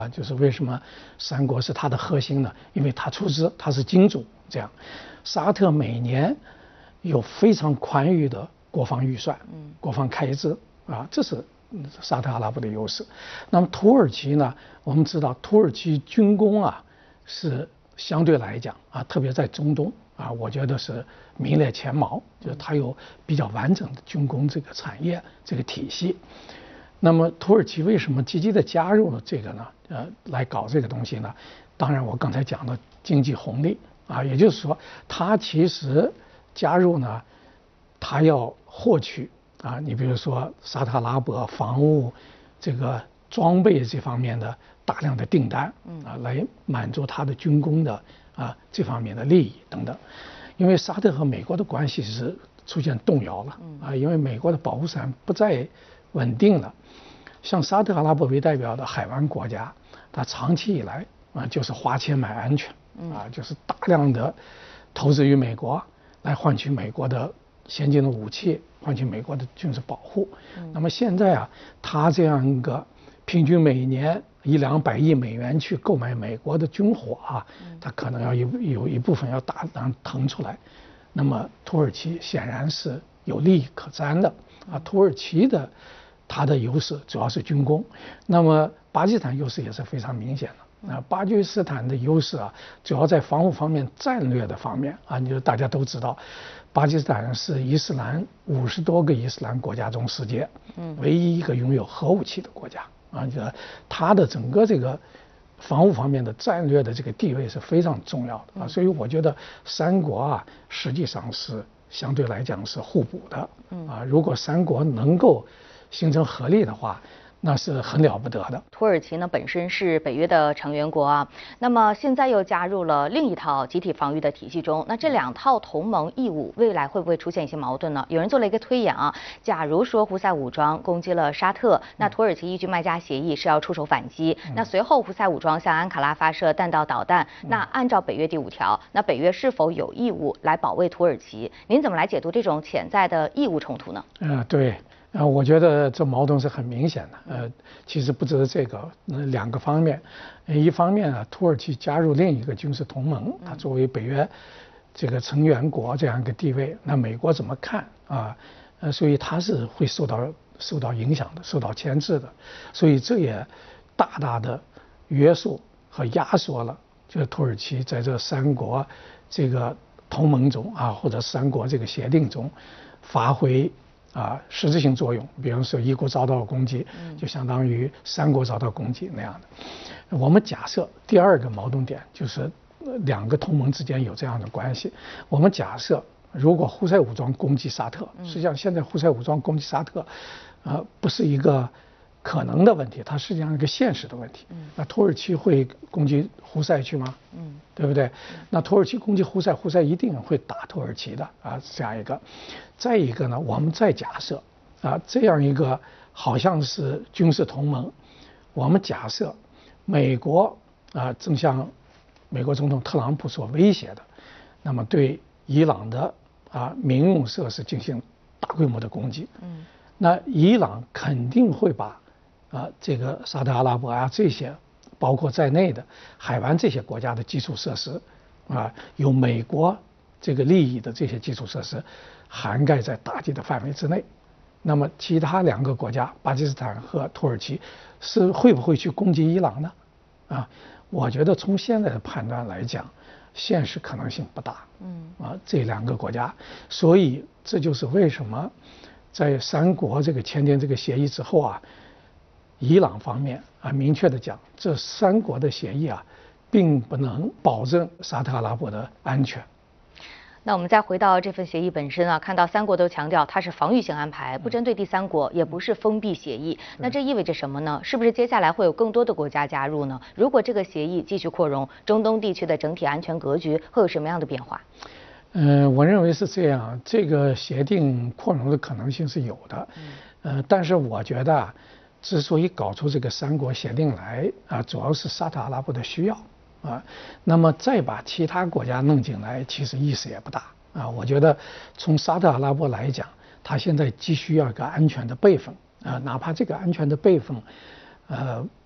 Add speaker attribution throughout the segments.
Speaker 1: 就是为什么三国是它的核心呢？因为它出资，它是金主。这样，沙特每年有非常宽裕的国防预算，国防开支这是沙特阿拉伯的优势。那么土耳其呢？我们知道土耳其军工是相对来讲特别在中东我觉得是名列前茅，就是它有比较完整的军工这个产业这个体系。那么土耳其为什么积极的加入这个呢？来搞这个东西呢？当然我刚才讲的经济红利也就是说，它其实加入呢，它要获取你比如说沙特阿拉伯防务这个装备这方面的大量的订单来满足它的军工的这方面的利益等等。因为沙特和美国的关系是出现动摇了因为美国的保护伞不再稳定了。像沙特阿拉伯为代表的海湾国家，它长期以来就是花钱买安全就是大量的投资于美国，来换取美国的先进的武器，换取美国的军事保护。那么现在它这样一个平均每年100-200亿美元去购买美国的军火它可能要有一部分要大量腾出来。那么土耳其显然是有利益可沾的土耳其的它的优势主要是军工，那么巴基斯坦优势也是非常明显的巴基斯坦的优势主要在防务方面、战略的方面大家都知道，巴基斯坦是伊斯兰50多个伊斯兰国家中世界唯一一个拥有核武器的国家它的整个这个防务方面的战略的这个地位是非常重要的所以我觉得三国实际上是相对来讲是互补的如果三国能够形成合力的话，那是很了不得的。
Speaker 2: 土耳其呢本身是北约的成员国那么现在又加入了另一套集体防御的体系中，那这两套同盟义务未来会不会出现一些矛盾呢？有人做了一个推演假如说胡塞武装攻击了沙特，那土耳其依据麦加协议是要出手反击，那随后胡塞武装向安卡拉发射弹道导弹，那按照北约第5条，那北约是否有义务来保卫土耳其？您怎么来解读这种潜在的义务冲突呢？
Speaker 1: 对。我觉得这矛盾是很明显的。其实不只是这个，2个方面。一方面土耳其加入另一个军事同盟，它作为北约这个成员国这样一个地位，那美国怎么看所以它是会受到影响的，受到牵制的。所以这也大大的约束和压缩了，就是土耳其在这3国这个同盟中或者3国这个协定中发挥实质性作用，比方说1国遭到攻击，就相当于3国遭到攻击那样的。我们假设第2个矛盾点就是2个同盟之间有这样的关系。我们假设如果胡塞武装攻击沙特，实际上现在胡塞武装攻击沙特，不是一个可能的问题，它实际上是一个现实的问题。那土耳其会攻击胡塞去吗？对不对？那土耳其攻击胡塞，胡塞一定会打土耳其的这样一个。再一个呢，我们再假设这样一个好像是军事同盟，我们假设美国正像美国总统特朗普所威胁的，那么对伊朗的民用设施进行大规模的攻击，那伊朗肯定会把这个沙特阿拉伯这些包括在内的海湾这些国家的基础设施有美国这个利益的这些基础设施涵盖在打击的范围之内。那么其他2个国家巴基斯坦和土耳其会不会去攻击伊朗呢？我觉得从现在的判断来讲，现实可能性不大。这2个国家，所以这就是为什么在3国这个签订这个协议之后伊朗方面明确的讲，这3国的协议并不能保证沙特阿拉伯的安全。
Speaker 2: 那我们再回到这份协议本身看到3国都强调它是防御性安排，不针对第3国，也不是封闭协议。那这意味着什么呢？是不是接下来会有更多的国家加入呢？如果这个协议继续扩容，中东地区的整体安全格局会有什么样的变化？
Speaker 1: 我认为是这样，这个协定扩容的可能性是有的。但是我觉得之所以搞出这个3国协定来主要是沙特阿拉伯的需要。那么再把其他国家弄进来，其实意思也不大我觉得从沙特阿拉伯来讲，他现在急需要一个安全的备份哪怕这个安全的备份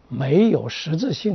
Speaker 1: 没有实质性